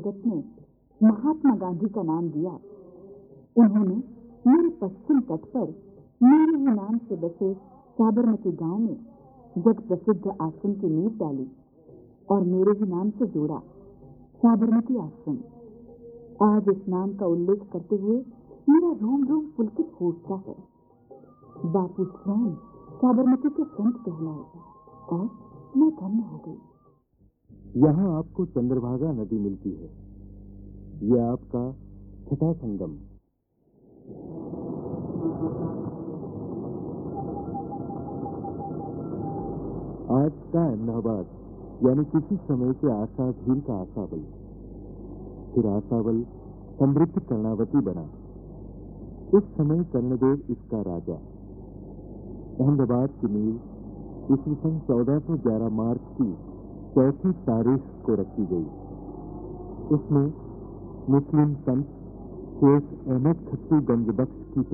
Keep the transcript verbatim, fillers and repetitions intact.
जगत ने महात्मा गांधी का नाम दिया। उन्होंने मेरे पश्चिम तट पर मेरे ही नाम से बसे साबरमती गांव में जग प्रसिद्ध आश्रम की नींव डाली और मेरे ही नाम से जोड़ा साबरमती आश्रम। आज इस नाम का उल्लेख करते हुए मेरा रोम रोम पुलकित हो उठता है। बापू स्वयं साबरमती के संत कहलाए और मैं धन्य हो गई। यहाँ आपको चंद्रभागा नदी मिलती है। यह आपका छठा संगम। आज का अहमदाबाद यानी किसी समय के आशा झील का आशावल, फिर आशावल समृद्ध कर्णावती बना। उस समय कर्णदेव इसका राजा। अहमदाबाद की नींव ईस्वी सन चौदह सौ ग्यारह मार्च की चौथी तारीख को रखी गई। उसमें मुस्लिम संत शेख अहमद खत्री गंज बख्श की